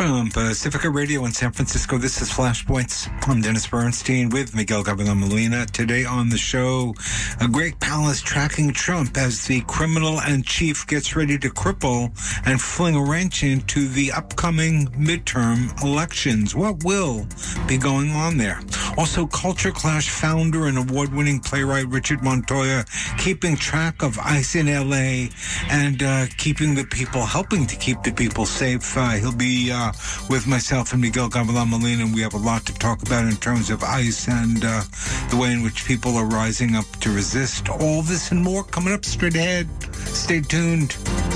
From Pacifica Radio in San Francisco, this is Flashpoints. I'm Dennis Bernstein with Miguel Gavilan Molina. Today on the show, a Greg Palast tracking Trump as the criminal and chief gets ready to cripple and fling a wrench into the upcoming midterm elections. What will be going on there? Also, Culture Clash founder and award-winning playwright Richard Montoya keeping track of ICE in L.A. and helping to keep the people safe. He'll be with myself and Miguel Gavilan Molina, and we have a lot to talk about in terms of ICE and the way in which people are rising up to resist. All this and more coming up straight ahead. Stay tuned.